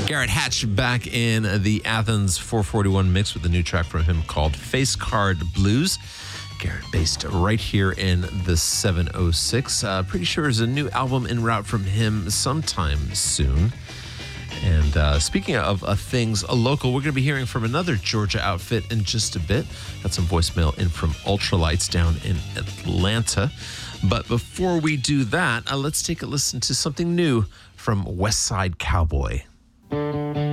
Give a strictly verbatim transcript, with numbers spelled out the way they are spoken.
Garrett Hatch back in the Athens four forty-one mix with a new track from him called Face Card Blues. Garrett based right here in the seven oh six. Uh, pretty sure there's a new album en route from him sometime soon. And uh, speaking of uh, things uh, local, we're going to be hearing from another Georgia outfit in just a bit. Got some voicemail in from Ultralights down in Atlanta. But before we do that, uh, let's take a listen to something new from West Side Cowboy.